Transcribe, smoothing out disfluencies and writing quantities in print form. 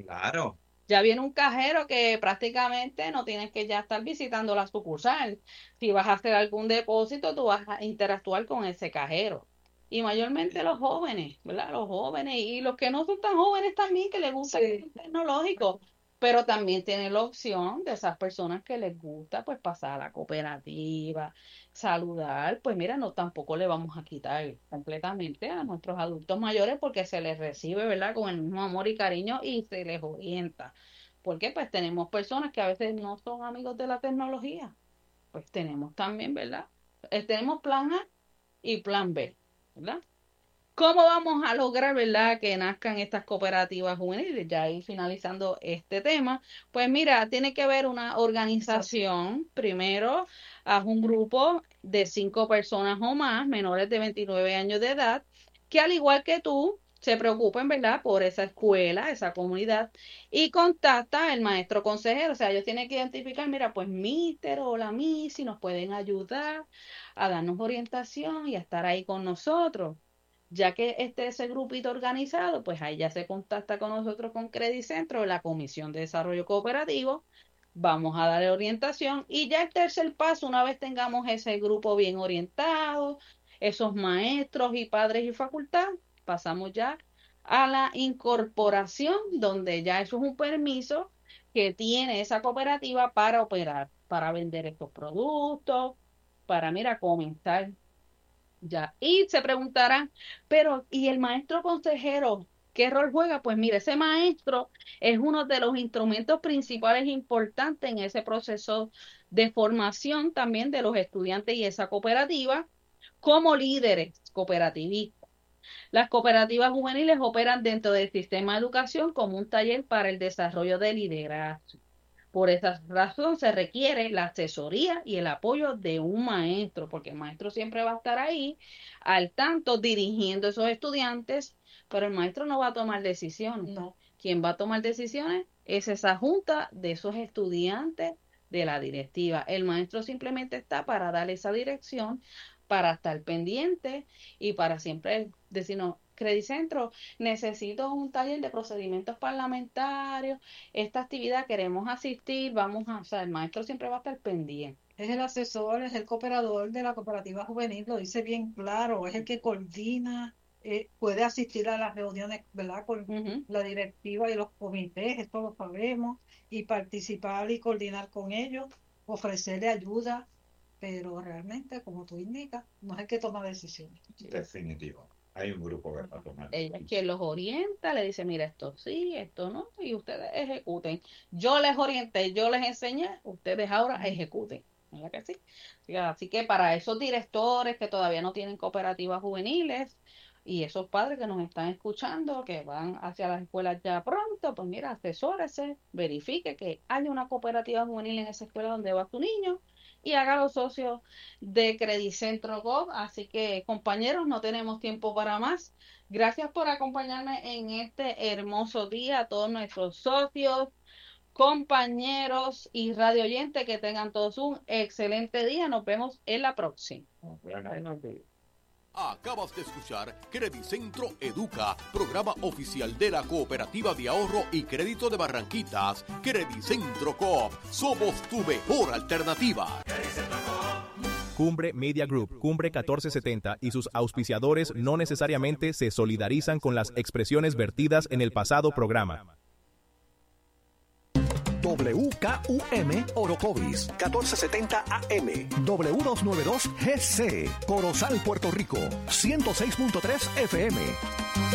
Claro. Ya viene un cajero que prácticamente no tienes que ya estar visitando la sucursal. Si vas a hacer algún depósito, tú vas a interactuar con ese cajero. Y mayormente los jóvenes, ¿verdad? Los jóvenes y los que no son tan jóvenes también, que les gusta el Sí, tecnológico, pero también tienen la opción de esas personas que les gusta, pues pasar a la cooperativa, saludar. Pues mira, no tampoco le vamos a quitar completamente a nuestros adultos mayores porque se les recibe, ¿verdad? Con el mismo amor y cariño y se les orienta. Porque pues tenemos personas que a veces no son amigos de la tecnología. Pues tenemos también, ¿verdad? Tenemos plan A y plan B, ¿verdad? ¿Cómo vamos a lograr, verdad, que nazcan estas cooperativas juveniles? Ya ir finalizando este tema. Pues mira, tiene que haber una organización. Primero, haz un grupo de 5 personas o más, menores de 29 años de edad, que al igual que tú, se preocupen, ¿verdad?, por esa escuela, esa comunidad, y contacta al maestro consejero. O sea, ellos tienen que identificar, mira, pues Mister o la Miss, si nos pueden ayudar a darnos orientación y a estar ahí con nosotros. Ya que esté ese grupito organizado, pues ahí ya se contacta con nosotros con Credicentro, la Comisión de Desarrollo Cooperativo. Vamos a darle orientación y ya el tercer paso, una vez tengamos ese grupo bien orientado, esos maestros y padres y facultad, pasamos ya a la incorporación, donde ya eso es un permiso que tiene esa cooperativa para operar, para vender estos productos, para, mira, comenzar ya. Y se preguntarán, pero ¿y el maestro consejero qué rol juega? Pues mire, ese maestro es uno de los instrumentos principales importantes en ese proceso de formación también de los estudiantes y esa cooperativa como líderes cooperativistas. Las cooperativas juveniles operan dentro del sistema de educación como un taller para el desarrollo de liderazgo. Por esa razón se requiere la asesoría y el apoyo de un maestro, porque el maestro siempre va a estar ahí al tanto dirigiendo a esos estudiantes, pero el maestro no va a tomar decisiones. no. Quien va a tomar decisiones es esa junta de esos estudiantes de la directiva. El maestro simplemente está para dar esa dirección, para estar pendiente y para siempre decirnos, Credicentro, necesito un taller de procedimientos parlamentarios, esta actividad queremos asistir, vamos a, o sea, el maestro siempre va a estar pendiente. Es el asesor, es el cooperador de la cooperativa juvenil, lo dice bien claro, es el que coordina, puede asistir a las reuniones, ¿verdad?, con la directiva y los comités, esto lo sabemos, y participar y coordinar con ellos, ofrecerle ayuda, pero realmente, como tú indicas, no es el que toma decisiones. Definitivo. Hay un grupo que va a tomar. Ella es quien los orienta, le dice, mira, esto sí, esto no, y ustedes ejecuten. Yo les orienté, yo les enseñé, ustedes ahora ejecuten. ¿Verdad que sí? Así que para esos directores que todavía no tienen cooperativas juveniles y esos padres que nos están escuchando, que van hacia las escuelas ya pronto, pues mira, asesórese, verifique que haya una cooperativa juvenil en esa escuela donde va tu niño y haga los socios de Credicentro Gov. Así que, compañeros, no tenemos tiempo para más. Gracias por acompañarme en este hermoso día, a todos nuestros socios, compañeros y radio oyentes, que tengan todos un excelente día. Nos vemos en la próxima. Acabas de escuchar Credicentro Educa, programa oficial de la Cooperativa de Ahorro y Crédito de Barranquitas, Credicentro Coop. Somos tu mejor alternativa. Cumbre Media Group, Cumbre 1470 y sus auspiciadores no necesariamente se solidarizan con las expresiones vertidas en el pasado programa. WKUM Orocovis, 1470 AM, W292 GC, Corozal, Puerto Rico, 106.3 FM.